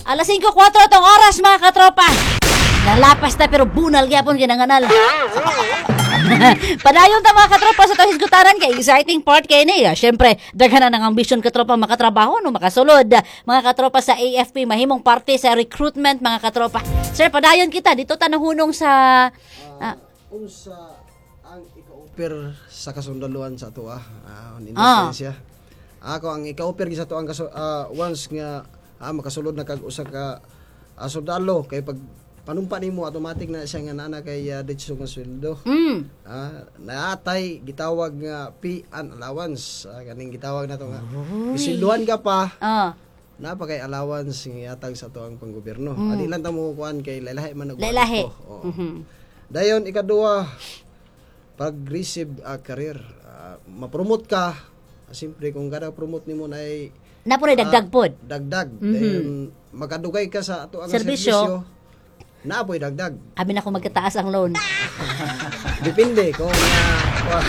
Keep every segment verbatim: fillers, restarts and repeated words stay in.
Alas singko kwatro tong oras mga katropa. Nalapas na pero bunal gyapon kinanganal. Padayon ta mga katropa sa tong hisgutaran kay exciting part kay ni. Syempre, daghan na ng ambisyon katropa makatrabaho no makasulod. Mga katropa sa A F P mahimong parte sa recruitment mga katropa. Sir, padayon kita dito ta nahunong sa uh, unsa ang ika-offer sa kasundaluhan sa ato ah. Uh, ah. siya. Ako ang ika-offer sa ato ang kaso, uh, once nga ah, makasulod na kag usa ka uh, sundalo kay pag panumpa nimo automatic na siya nga nana kay uh, diretso nga sweldo. Mm. Ah, naatay gitawag nga P and allowance. Ah, kaning gitawag nato nga. Isilduhan ka pa. Ah. Napa kay allowance nga yatag sa to ang panggobyerno. Mm. Adi lang ta mo kuan kay lalahi man nag. Lalahi. Oh. Mm-hmm. Dayon ikaduha pag receive a uh, career, uh, ma-promote ka. Siyempre kung kada promote nimo na ay napunoy dagdag pod. Dagdag. Mm-hmm. Dayon makadugay ka sa ato ang serbisyo. serbisyo. Naapoy dagdag. Abi na ko magkataas ang loan. Depende kung uh,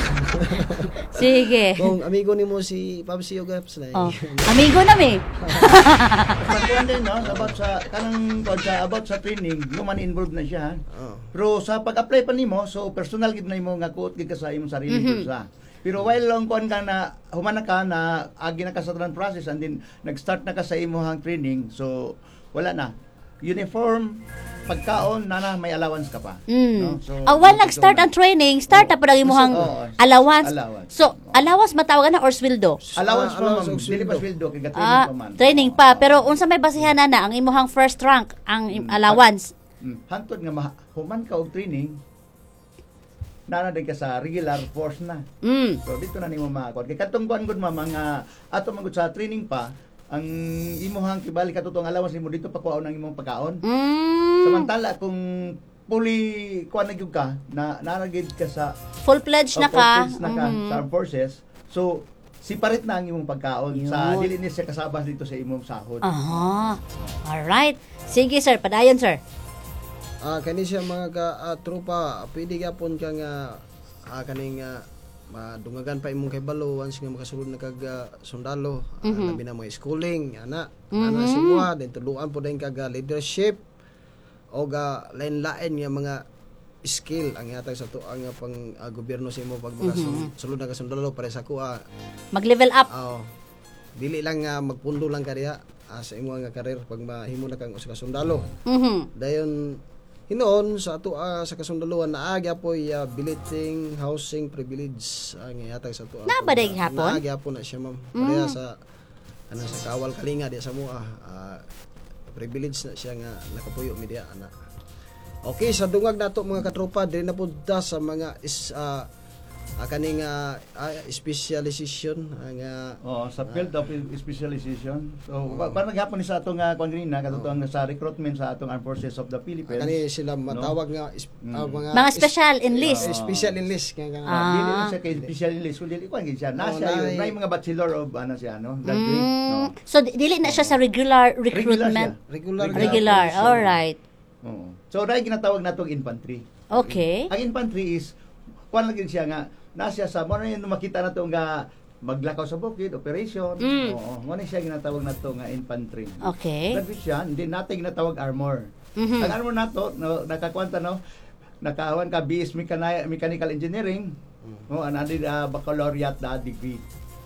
sige. Kung amigo nimo si Pabsi Ogaps na. Oh. Amigo na mi. Pagkuhan din no about sa kanang sa about sa training, no man involved na siya. Oh. Pero sa pag-apply pa nimo, so personal gid na imo nga kuot gid ka sa imong sarili mm-hmm. sa. Pero while long kuan ka na humana ka na agi na ka sa training process and then nag-start na ka sa imong training, so wala na. Uniform, pagkaon, nana, may allowance ka pa. Mm. No? So, uh, while nag-start ang training, start na po lang imuhang oh, allowance. allowance. So, allowance matawagan na or sweldo? Allowance Ah, pa, allowance ma'am. og Dili pa sweldo. sweldo, kaya training Ah, pa man. training pa. Pero unsa may basihan na na ang imuhang first rank, ang im- allowance? Mm. Hantod nga, ma- human ka og training, nana din ka sa regular force na. Mm. So dito na nimo makakon. Kay katong kuan gud ma mga ato magud sa training pa ang imuhang kibali katutong allowance nimo dito pa kuhaon ang imong pagkaon. Mm. Samantala kung fully kuan na gyud ka na naragid ka sa Full-fledged na o ka. full-fledged na ka Mhm. sa armed forces. So separate na ang imong pagkaon Yun. sa dili ni siya kasabas dito sa imong sahod. Aha. Alright. Sige sir, padayon sir. Ah, kani siya mga ka ah, tropa, pwede gyapon ka nga ah, kaning uh, madungagan pa imong kay balo once nga makasulod na kag uh, sundalo, mm-hmm. uh, labi na mga schooling, ana, mm-hmm. ana si mo, then tuluan po din kag uh, leadership o ga lain-lain nga mga skill ang yatag sa to ang uh, pang uh, gobyerno sa imo pag makasulod mm-hmm. na ka sundalo para sa kuha. Mag-level up. Oh. Dili lang nga uh, magpundo lang ka diha uh, sa imo nga career pag mahimo na kang usa ka sundalo. Mhm. Dayon hinoon sa ato uh, sa kasundaluhan naagya po uh, billeting housing privilege ang uh, yatag sa ato. Na ba day hapon? Naagya po na siya ma'am. Pareha sa ano sa kawal kalinga di sa mua uh, privilege na siya nga nakapuyo media ana. Okay, sa dungag nato mga katropa diri na punta sa mga is uh, uh, kaning uh, uh, specialization ang uh, Oh, sa field of specialization. So, uh, parang naghapon ni sa atong uh, kwan na katutong sa recruitment sa atong Armed Forces of the Philippines. kani sila matawag nga is, uh, mga Mga special enlist. uh, special enlist nga nga Ah. Dili na siya kay specialist, kundi dili kwan gid siya. Na Oh, siya nay- yun, na yung mga bachelor of ano siya, no? Graduate, no? Mm. So di- dili na siya sa regular recruitment. regular Regular. All right. Oo. So, dahil ginatawag natong infantry. Okay. Ang infantry is, kwan lang gid siya nga, nasya sa, mo na yung makita na to nga, maglakaw sa bukid, operation. Mm. Oo. Mo na siya ginatawag na to nga infantry. Okay. Graduate siya, hindi natin ginatawag armor. Mhm. Ang armor nato, no, nakakwanta no, nakawan ka B S Mechani- Mechanical Engineering, no, and andi uh, baccalaureate na degree.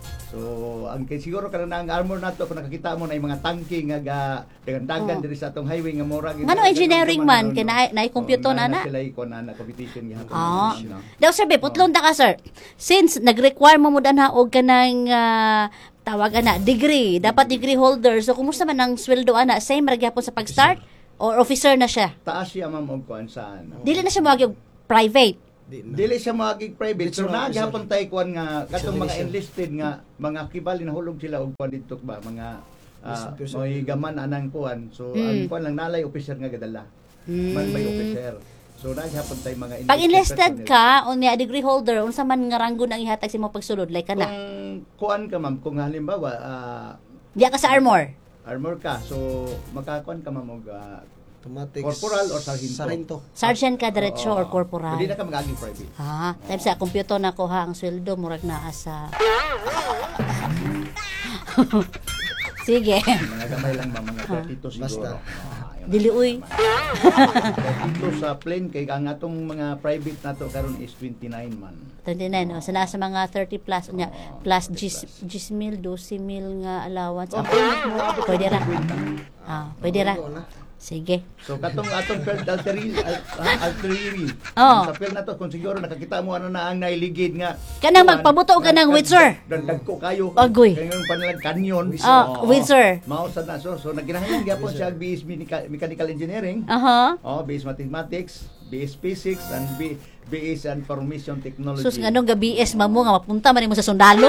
So, ang kay siguro kana na ang armor nato kung nakakita mo na yung mga tangke nga ga dagan-dagan Oh. diri sa atong highway nga mura Ngano engineering man kay na na computer na na. Sila iko na na competition nga. Ah. No? Daw sir, be, putlon ta ka sir. Since nag-require mo mo na og kanang uh, tawag ana degree, dapat degree holder. So kumusta man ang sweldo ana? Same ra gyapon sa pag-start or officer na siya? Taas siya ma'am og kuan sa ano. Dili na siya mo private. di na. Dili siya magig private. Dili So siya naghapon tay kuan nga katong mga Specialization. enlisted nga mga kibali na hulog sila og kuan dito ba mga uh, may gaman anang kuan. So Mm. ang kuan lang nalay officer nga gadala. Man may officer. So naghapon tay mga Pag enlisted personnel. ka o niya degree holder, unsa man nga ranggo ang ihatag sa imong pagsulod like kana? Kung kuan ka ma'am, kung halimbawa ah, Diya ka sa armor. armor ka, so makakuan ka ma'am og ah, Automatics. Corporal or sargento? Sargento. Sergeant ka diretso oo. or corporal. Hindi na ka magaging private. Ha, time sa computer na ko ha ang sweldo murag naa sa Sige. Mga gamay lang ba, mga thirty-two siguro. Basta. Ah, yun. Dili uy. Dito sa plane kay ang atong mga private nato karon is twenty-nine man. twenty-nine, oh. So, nasa mga thirty plus, nya, Oo, plus thirty ten mil, twelve mil nga allowance. Oh, Ah, pwede ra. Ah, pwede ra. Sige. So katong atong field artery artery. Oo. Sa field nato kung siguro nakakita mo ano na ang nailigid nga. Kanang magpabuto ka ng Windsor. Dandag ko kayo. Agoy. Kaya yung panilang canyon. Ah, Oo. Windsor. Mao sa na so, so nagkinahanglan gyapon siya B S Mecha- Mechanical Engineering. Aha. Oh, B S Mathematics, B S Physics and B B S Information Technology. Sus, nganong gabi es mamo nga mapunta man mo sa sundalo?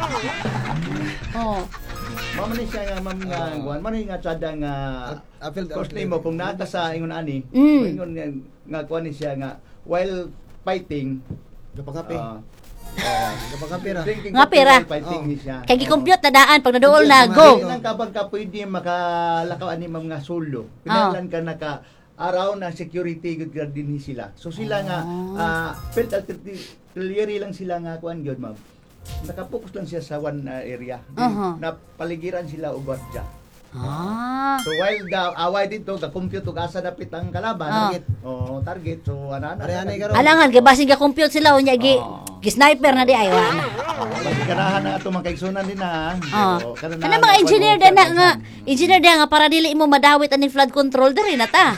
Oh. Mao man ni siya nga ma'am nga guan man ni nga tsada nga Apel course name mo kung naka sa ingon ani. Mm. Ingon nga, nga kuan ni siya nga while fighting Kapangapi. ah, ah, Kapangapi ra. drinking Nga coffee pera. while fighting Oh. ni siya. Kay gi-compute na daan pag naduol na, Compute go. Dili lang kapag ka pwede makalakaw ani ma'am nga solo. Kinahanglan ka naka araw na security good guard din sila. So sila nga ah field artillery lang sila nga kuan gyud ma'am. Nakapokus lang siya sa one uh, area. Di, Aha. na paligiran sila og gwardiya. Ah. So while ga away dito ga compute og asa dapit ang kalaban, Ah. target. Oh, target. So ana na. Ari-ani ka ro. Alangan kay basig ka compute sila unya gi Oo. gi-sniper na di ay wa na. Basi ganahan na ato mga kaigsunan din na. Ah. So, kana Ano mga engineer din na nga, engineer din nga para dili mo madawit aning flood control diri na ta.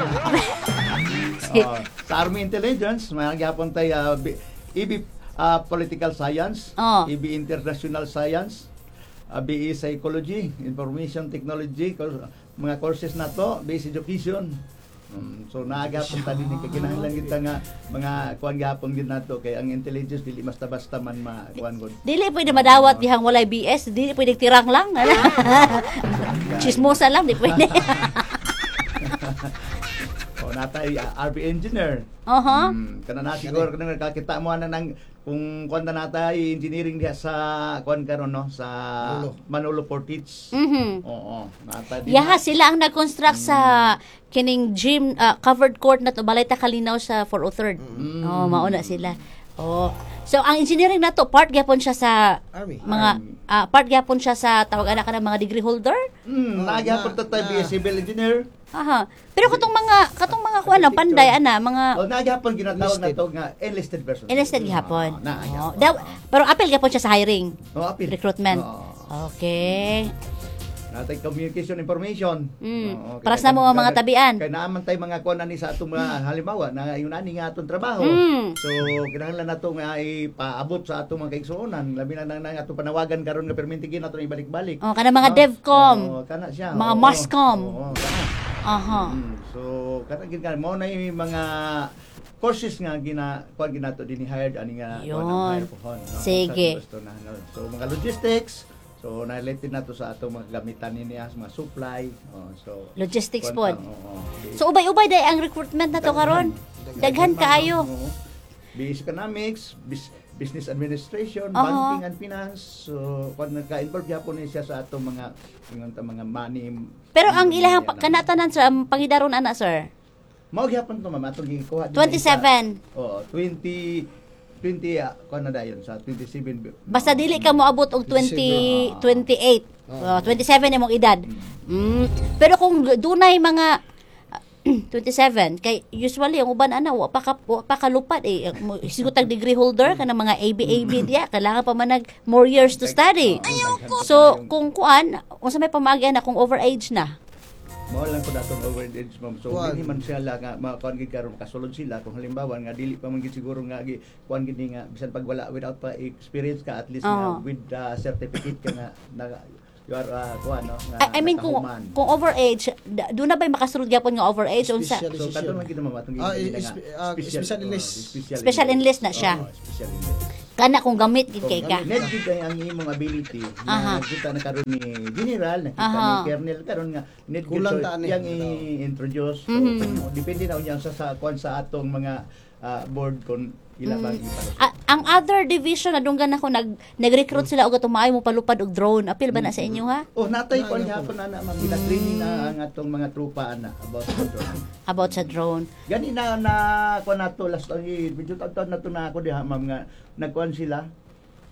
Oh, sa Army Intelligence, may gyapon tay uh, B- I B uh, Political Science, Oh. I B International Science, uh, B E Psychology, Information Technology, course- mga courses na to, Basic Education. Um, so naagapon ta din kakinahanglan kita nga mga kuan gyapon gid nato kay ang intelligence dili basta-basta man ma kuan gud. Dili pwede madawat dihang walay B S, dili pwede tirang lang. Chismosa lang di pwede. O natay uh, R B Engineer. Aha. Mm, kana na siguro kana nakakita mo ana nang kung kuan na natay engineering diha sa kuan karon no sa Manolo. Manolo Portage. Mhm. Oo, natay din. Yaha sila ang nag-construct sa kining gym ah, covered court na to balay ta kalinaw sa four oh third. Mm. Oh, mauna sila. Oh. So ang engineering na to part gyapon siya sa Army. mga ah, part gyapon siya sa tawag ana ka ng mga degree holder. Mm, Oh, nagyapon na- ta tay na- B S Civil Engineer. Aha. Pero katong mga katong mga kuan lang panday ana mga O nagyapon ginatawag na Enlisted. to nga enlisted person. enlisted gihapon. Oo, na Oh, gyapon. daw, pero apel gyapon siya sa hiring. Oh, apil. Recruitment. Oo. Okay. Natay communication information. Mm. Oo, Paras kaya- na mo ang mga tabian. Kaya naaman tay mga kuan ani sa atong mga halimbawa na yun ani nga atong trabaho. Mm. So kinahanglan nato nga ipaabot sa atong mga kaigsuonan labi na nang atong panawagan karon nga permintigin nato ibalik-balik. Oh, kana mga No? DevCom. Oo, kana siya. Mga Oo, Masscom. Oo, kana. Aha. Mm. So kana gid kana mo na yung mga courses nga gina kuan ginato din hired ani nga kuan Yun. ang hire pohon, no? Sige. Sa gusto na, no? So mga logistics. So na-related nato sa atong mga gamitan niya mga supply. Oh, so Logistics kuwan pod. pa, oo. So ubay-ubay day ang recruitment na to karon. Daghan kaayo. Oo. B S Economics, bis- Business Administration, Aha. Banking and Finance. So, kung nagka-involve yapon ni siya sa atong mga ingon ta mga money. Pero ang ilahang Yan, kanatanan sa um, pangidaron ana sir. mao gyapon to ma'am atong gikuha din twenty-seven. sa- Oo, twenty twenty uh, kuan na dayon sa twenty-seven. Basta dili ka moabot og twenty twenty-eight. Oh, twenty-seven imong edad. Mm. Pero kung dunay mga twenty-seven kay usually ang uban ana wa pa ka wa pa kalupad eh Mo- siguro tag degree holder kana mga A B A B diya kailangan pa man nag more years to study. So kung kuan unsa may pamagi na kung overage na. Mao lang ko datong overage ma'am. So Kuwan. dili man siya la nga makuan gid karon kasulod sila kung halimbawa nga dili pa man gid siguro nga gi kuan gid nga bisan pag wala without pa experience ka at least nga Oo. with the certificate ka nga na you are uh, kuan no nga I, I mean kung nakahuman. kung overage da- doon na ba makasulod gyapon nga overage unsa Special. So kato man gid ma'am atong Ah, gid nga spe- ah, special enlist. Special enlist na siya. Oo, special enlist. kana kung gamit gid kay ka. Need gid ay ang imong ability Aha. na kita na karon ni general nakita Aha. ni colonel karon nga need gid Kulang so, ta ani. yang i-introduce. So, Mhm. depende na unya sa sa kuan sa atong mga ah, board kon ila ba Mm. A- ang other division na dunggan ako nag nag-recruit sila og tumaay mo palupad og drone. Apil ba na sa inyo ha? Oh, natay Na, kon na, gyapon ana ma'am gina training na ang atong mga trupa ana about sa drone. About sa drone. Gani na na kuan nato last ang medyo taon na to na ako diha ma'am nga nagkuan sila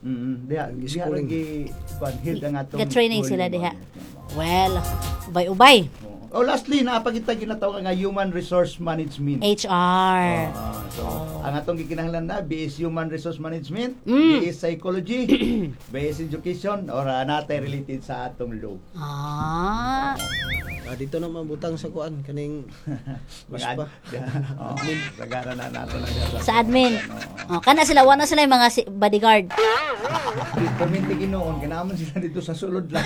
Mm, diha diha Schooling. lagi kuan hid ang atong Ga-training sila schooling. diha. Well, ubay-ubay. Oh, lastly naapagita ginatawag nga human resource management. H R. Ah, so, ang atong gikinahanglan na B is human resource management, Mm. B is psychology, B is education or uh, another related sa atong law. Ah. Ah, dito na mabutang sa kuan kaning Mga Uspa. oh, sagara na nato na diha Sa admin. Oh, kana sila wala sila yung mga si- bodyguard. Perminti ginoon kinaman sila dito sa sulod lang.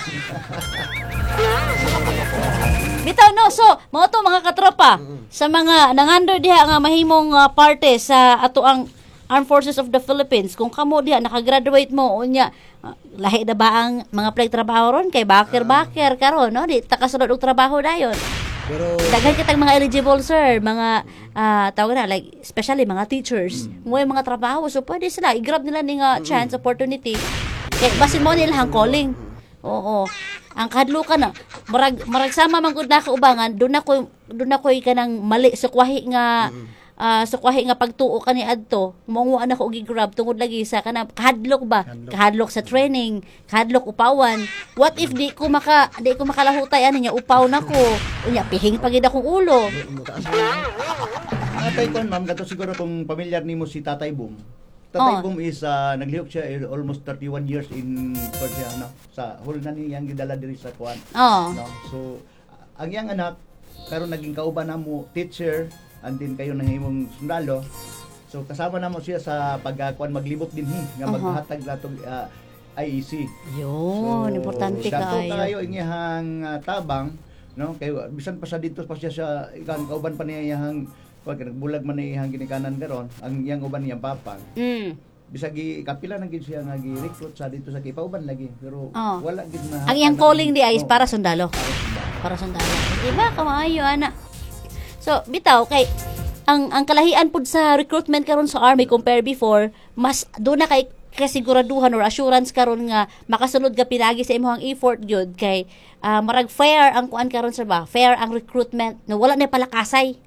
Bitaw no, so mo to mga katropa sa mga nangandor diha nga mahimong uh, parte sa ato ang Armed Forces of the Philippines. Kung kamo diha nakagraduate mo unya uh, lahi na ba ang mga pagtrabaho ron kay bakir-bakir karon no di ta kasulod og trabaho dayon. pero Daghan kitang mga eligible sir, mga ah, tawag na like especially mga teachers. Mo yung mga trabaho so pwede sila i-grab nila ning uh, chance opportunity. Kay basin mo nila ang calling. Oo. Ang kadlukan na marag marag sama man gud naka ubangan do na ko do na ko kanang mali sa kwahi nga ah, sa kwahi nga pagtuo kani adto monguan ako og grab tungod lagi sa kana kahadlok ba kahadlok sa training kahadlok upawan what if di ko maka di ko makalahutay ani nya upaw nako unya pihing pagid akong ulo mutaas na Tatay kon ma'am gato siguro kung familiar nimo si Tatay Boom. Tatay Oh. Boom is uh, naglihok siya eh, almost thirty-one years in kuwan siya, ano, sa hul na niyang gidala diri sa kuan. oh No? So ang iyang anak karon naging kauban namo teacher and then kayo nang imong sundalo. So kasama namo siya sa pagkuan maglibot dinhi nga Aha. maghatag natong uh, I E C. yun importante dato kayo kayo inyahang uh, tabang no kay bisan pa sa dito pa siya sa ikan kauban pa niya iyahang wag nagbulag man niya iyahang ginikanan karon ang iyang uban niyang papa mm. bisag gi kapila nang gid siya nga gi-recruit sa dito sa Kipauban lagi pero Oh. wala gid na ang iyang calling di ay Oh. para sundalo para sundalo diba kamaayo ana so bitaw kay ang ang kalahian pud sa recruitment karon sa army compare before mas do na kay kasiguraduhan or assurance karon nga makasunod ka pinagi sa imong effort gyud kay ah, marag fair ang kuan karon sir ba fair ang recruitment no wala na palakasay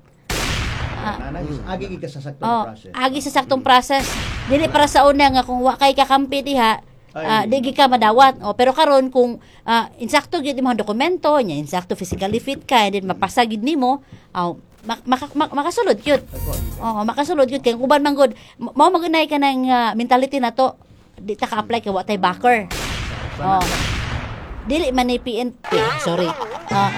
Nanay, agi gid ka sa saktong oh process. agi sa saktong process dili para sa una nga kung wa kay kakampi diha ah, Ay. di gyud ka madawat oh pero karon kung ah, insakto gyud imong dokumento nya insakto physically fit ka and then mapasa gyud nimo aw mak- mak- mak- makasulod gyud Ako, agi ka. Oo, makasulod yun. Kaya uban man good, mao magunay ka ng ah, mentality na to, di ta ka-apply kay watay backer. Oh. Dili man ni P N P, sorry. Ah,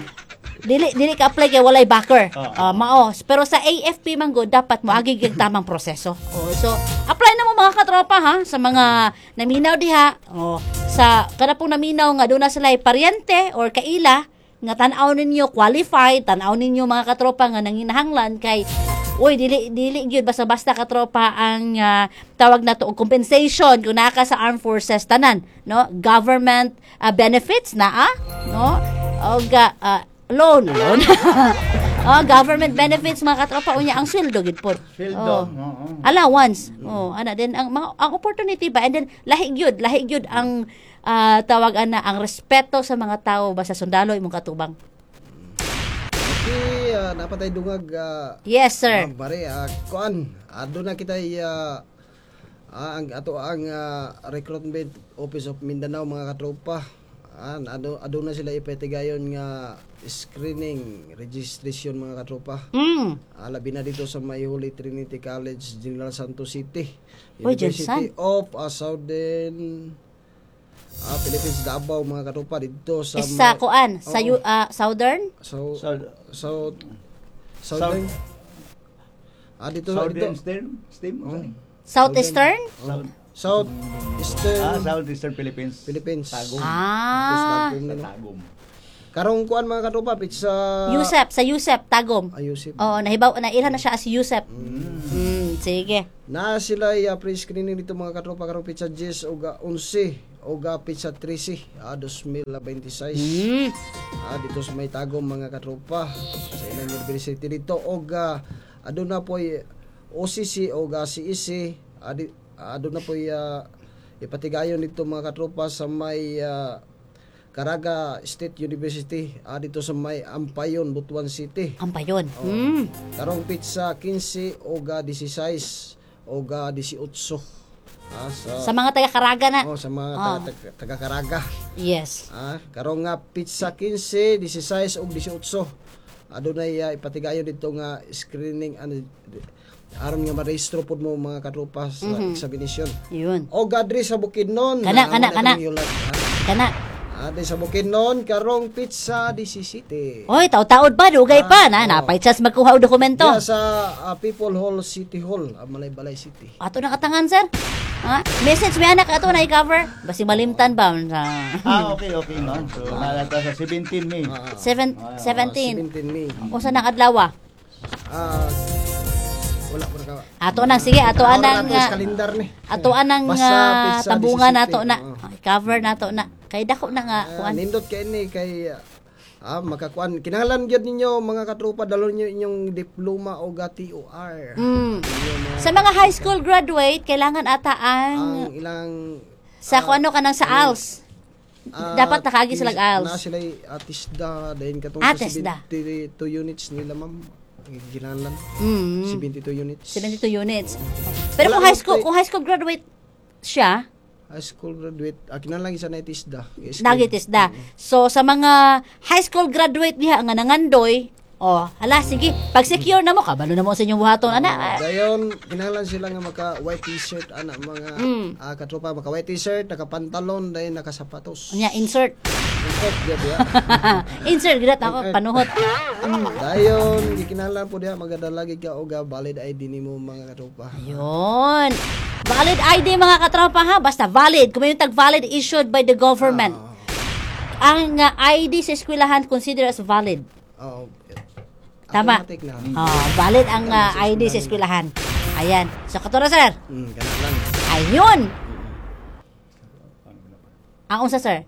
dili dili ka-apply kay walay backer. Oo. Ah, mao. Pero sa A F P man good, dapat mo agi gyud tamang proseso. Oh, so apply na mo mga katropa ha sa mga naminaw diha. Oh, sa kada pong naminaw nga doon na sila paryente or kaila nga tan-aw ninyo qualified, tan-aw ninyo mga katropa nga nanginahanglan kay uy dili dili gyud basta-basta katropa ang ah, tawag na to og compensation kung naa ka sa armed forces tanan no government ah, benefits na ah no og ah, ah, loan loan oh, government benefits mga katropa unya ang sweldo gid pod Sweldo, Oh. oo. allowance oh ana din ang mga ang opportunity ba and then lahi gyud lahi gyud ang ah, tawag ana ang respeto sa mga tao basta sundalo imong katubang okay ah, napatay dungag ah, yes sir ah, bare ah, kuan ado na kita ah, ah, ang ato ang ah, recruitment office of Mindanao mga katropa an ado ado na sila ipetigayon nga screening registration mga katropa. mm. Ah, labi na dito sa May Holy Trinity College, General Santos City. Uy, University dyan of ah, Southern ah, Philippines, Davao, mga katupa dito sa Is sa May- kuan sa Oo. yu- ah, southern So, South- South Southern Ah, dito dito. Southern Eastern, Steam. Oh. southeastern South, South Eastern ah, Southeastern Philippines. Philippines. Tagum. ah Tapos Sa Tagum. Tagum. Karong kuan mga katupa pizza Yusep sa Yusep Tagum Ayusip. oh nahibaw na ilhan na siya as Yusep Mm. mm, sige Na sila ya pre-screening dito mga katropa karong pizza Jess o ga eleven o ga pizza thirteen ah, twenty twenty-six. mm. Ah, dito sa may Tagum mga katropa sa ilang university dito og uh, aduna po O C C o ga C E C adi aduna po uh, ipatigayon dito mga katropa sa may uh, Caraga State University ah, dito sa may Ampayon, Butuan City. ang pa yun Oh. mm. Karong pizza fifteen o ga sixteen o ga eighteen Ah, so, Sa mga taga-Caraga na. oh, sa mga Oh. taga, taga, taga-Caraga. Yes. Ah, karong nga pizza fifteen, sixteen ug eighteen. Adunay uh, ipatigayon dito nga screening ano aron nga marehistro pod mo mga katropa sa examination. Yun. O gadri sa Bukidnon. Kana, kana, kana. Kana. Ade sa Bukidnon karong pizza seventeen. Oy, taod-taod pa, dugay pa na. oh. Napay chance magkuha og dokumento. Diya sa ah, People Hall City Hall, ah, Malaybalay City. Ato na katangan, sir. Ha? Message may anak ato na i-cover. Basi malimtan ba sa Ah, okay, okay, no? So, nalata sa seventeen May. seven, seventeen. seventeen May. O sa nang adlaw? Ah, wala ko na ka. Ato nang sige, ato Wala anang na to sa uh, kalendar ni. ato anang Basta uh, pizza tabungan seventeen, nato na. oo. Ay, cover nato na. Kay dako na nga Ah, kuan. nindot kay ni kay ah makakuan kinahanglan gyud ninyo mga katropa dalon niyo inyong diploma o T O R. Mm. Inyo mga- Sa mga high school graduate, kailangan ata ang ang ilang sa kung ano ka nang sa A L S. ah, Dapat nakagi sila A L Na S. sila atisda dayon katong Ah, sa tisda. seventy-two units nila ma'am. Kinahanglan Mm. seventy-two units. seventy-two units. Pero Wala kung high naman school, kay- kung high school graduate siya, High school graduate, ah, kinahanglan isa na itisda. nagitis da. So sa mga high school graduate diha nga nangandoy, oh, hala sige, pag secure na mo kabalo na mo sa inyong buhaton ana. Dayon kinahanglan sila nga maka white t-shirt ana mga Mm. ah, katropa maka white t-shirt, naka pantalon dayon naka sapatos. Nya insert. Insert gyud ya. insert gidat ako panuhot. Dayon gikinahanglan po diha magadala gid ka og ah, valid I D nimo mga katropa. Yun. Valid I D mga katropa ha, basta valid. Kung may yung tag valid issued by the government. Ang uh, I D sa eskwelahan consider as valid. Oh. Tama. Automatic na. Oh, valid ang uh, I D sa eskwelahan. Ayan. So katura sir. Mm, kana lang. Ayun. Ang unsa sir?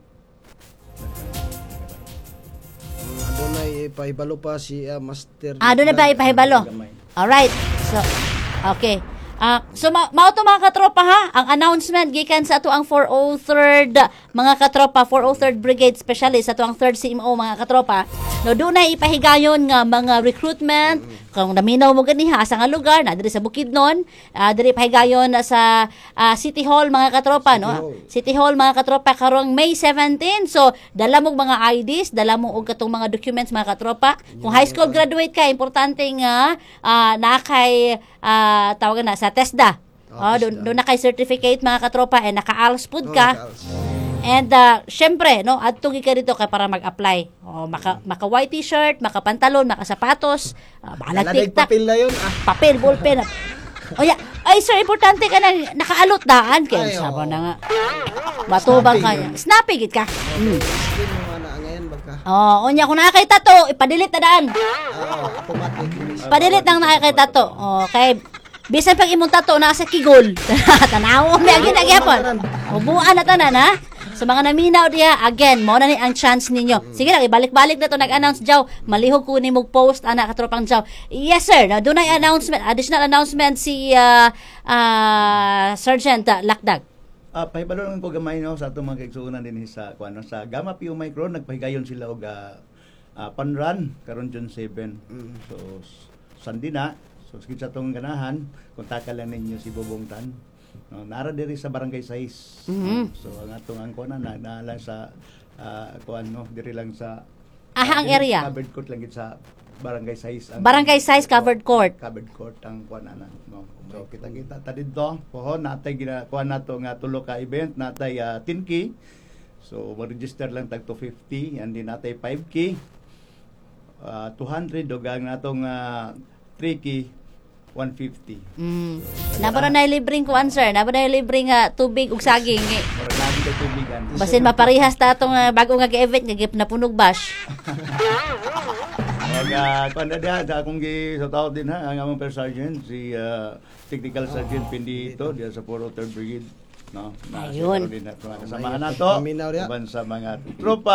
Mm, adunay ipahibalo pa si ah, Master. Ah, doon na ba ipahibalo? Alright. So, okay. Ah, so ma mao to mga katropa ha, ang announcement gikan sa ato ang four oh third mga katropa, four oh third Brigade Specialist ato ang third C M O mga katropa. No doon na ipahigayon nga mga recruitment kung naminaw mo ganiha asa nga lugar na diri sa Bukidnon, uh, diri pahigayon na sa ah, City Hall mga katropa no. Hall. City Hall mga katropa karong May seventeen. So dala mo mga I Ds, dala mo og katong mga documents mga katropa. Kung high school graduate ka, importante nga uh, na kay uh, tawagan na sa TESDA. Oh, Oh, doon TESDA. doon na kay certificate mga katropa and naka-A L S pud Oh, ka. naka-A L S. And uh, syempre, no, adto gi ka dito kay para mag-apply. Oh, maka maka white t-shirt, maka pantalon, maka sapatos, uh, bahala Dalag tiktak, papel na yun. Ah. papel, ballpen. O ya, ay sir, importante ka na nakaalot daan kay Ay, sabo oo. na nga. Matubang ka. Snappy. Snappy gid ka. Mm. Screen mo nga na ngayon baka. Oh, unya kung nakakay tato, ipadelete na daan. Ah, automatic. Padelete nang nakakay tato. Oh, kay bisan pag imong tato na sa kigol. Tanaw mi agi na gyapon. Ubuan na tanan ha. Sa mga naminaw diha, again, mo na ni ang chance ninyo. Sige lang, ibalik-balik na to nag-announce jaw. Malihog ko ni mo post ana katropang jaw. Yes sir, na dunay announcement, additional announcement si uh, uh, Sergeant uh, Lakdag. Ah, pahibalo lang ko gamay no sa atong mga kaigsuonan din sa kuano sa Gamma P U Micron nagpahigayon sila og ah, ah, panran karon June seven. So Sunday na. So sige sa atong ganahan, kontak lang ninyo si Bobong Tan. No, nara diri sa Barangay Sais. Mhm. So ang atong angkona na naala sa uh, kuan no diri lang sa Aha, ang diri- area. Covered court lang gid sa Barangay Sais. ang- Barangay Size Covered Court. Covered court ang kuan ana no. So kita-kita ta didto poho natay gina kuan nato nga tulo ka event natay uh, ten K. So ma-register lang tag two fifty and din natay five K. Uh, two hundred og ang natong uh, three K one fifty. Mm. Nabara na libreng kuan sir, nabara na libreng uh, tubig ug saging. Eh. Murag namin kay tubigan. Basin maparihas ta atong uh, bago nga gi-event nga gip napunog bash. Ag uh, kuan na diha sa akong gi sa tao din ha ang among first sergeant si uh, Technical Sergeant Pindito diya sa four oh third Brigade no. Na Ayun. din na kasamahan nato. Paminaw diha. Uban sa mga tropa